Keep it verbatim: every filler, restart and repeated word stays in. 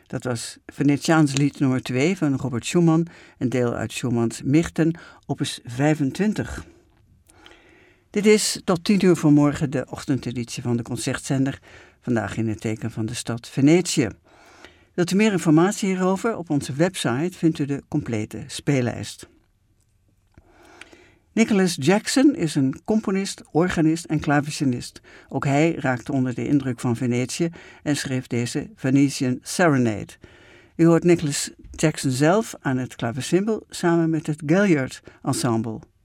Dat was Venetiaans lied nummer twee van Robert Schumann, een deel uit Schumanns Mirten, opus vijfentwintig. Dit is tot tien uur vanmorgen de ochtendeditie van de Concertzender, vandaag in het teken van de stad Venetië. Wilt u meer informatie hierover? Op onze website vindt u de complete speellijst. Nicholas Jackson is een componist, organist en klavecinist. Ook hij raakte onder de indruk van Venetië en schreef deze Venetian Serenade. U hoort Nicholas Jackson zelf aan het klavecimbal samen met het Gaillard Ensemble.